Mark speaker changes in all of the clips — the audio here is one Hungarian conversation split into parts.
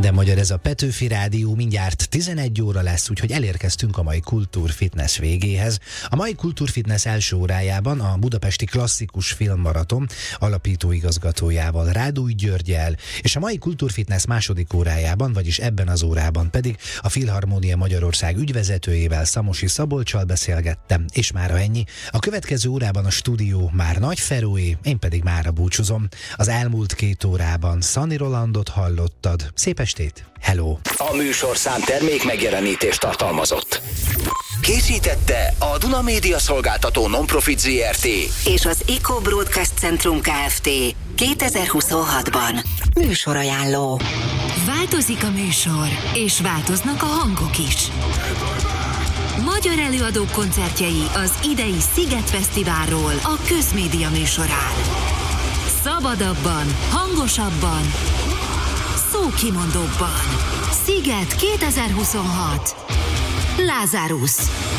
Speaker 1: Minden magyar, ez a Petőfi Rádió, mindjárt 11 óra lesz, úgyhogy elérkeztünk a mai Kultúrfitness végéhez. A mai Kultúrfitness első órájában a Budapesti Klasszikus Filmmaraton alapítóigazgatójával, Rádúj Györggyel, és a mai Kultúrfitness második órájában, vagyis ebben az órában pedig a Filharmónia Magyarország ügyvezetőjével, Szamosi Szabolccsal beszélgettem, és mára ennyi. A következő órában a stúdió már Nagy Feróé, én pedig mára búcsúzom. Az elmúlt 2 órában Szani Rolandot hallottad. Szép estét! Hello!
Speaker 2: A műsorszám termék megjelenítést tartalmazott. Készítette a Duna Média Szolgáltató Nonprofit Zrt.
Speaker 3: és az Eco Broadcast Centrum Kft. 2026-ban. Műsorajánló.
Speaker 4: Változik a műsor, és változnak a hangok is. Magyar előadók koncertjei az idei Sziget Fesztiválról a Közmédia műsorán. Szabadabban, hangosabban, szókimondóbban. Sziget 2026. Lazarus.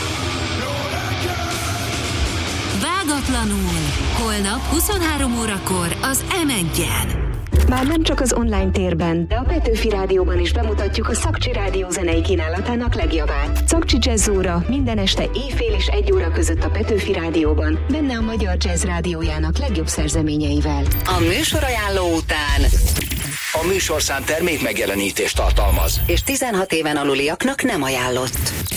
Speaker 4: Vágatlanul. Holnap 23 órakor az M1-en.
Speaker 3: Már nem csak az online térben, de a Petőfi Rádióban is bemutatjuk a Szakcsi Rádió zenei kínálatának legjavát. Szakcsi Jazz óra minden este éjfél és 1 óra között a Petőfi Rádióban, benne a Magyar Jazz Rádiójának legjobb szerzeményeivel. A műsorajánló után
Speaker 2: A műsorszám termék megjelenítést tartalmaz.
Speaker 3: és 16 éven aluliaknak nem ajánlott.